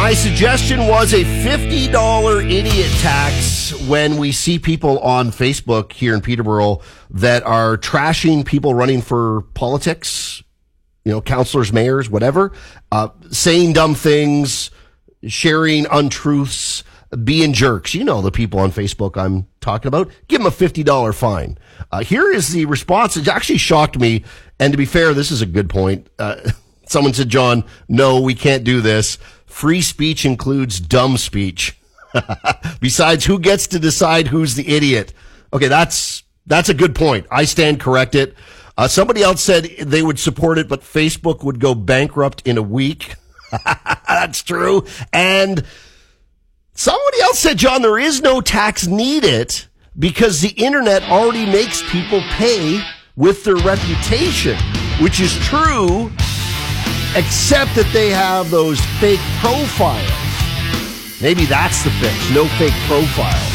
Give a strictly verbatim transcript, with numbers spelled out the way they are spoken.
My suggestion was a fifty dollars idiot tax when we see people on Facebook here in Peterborough that are trashing people running for politics, you know, councillors, mayors, whatever, uh, saying dumb things, sharing untruths, being jerks. You know the people on Facebook I'm talking about. Give them a fifty dollars fine. Uh, here is the response. It actually shocked me. And to be fair, this is a good point. Uh, someone said, John, no, we can't do this. Free speech includes dumb speech. Besides, who gets to decide who's the idiot? Okay, that's that's a good point. I stand corrected. Uh, somebody else said they would support it, but Facebook would go bankrupt in a week. That's true. And somebody else said, John, there is no tax needed because the internet already makes people pay with their reputation, which is true, except that they have those fake profiles. Maybe that's the fix. No fake profiles.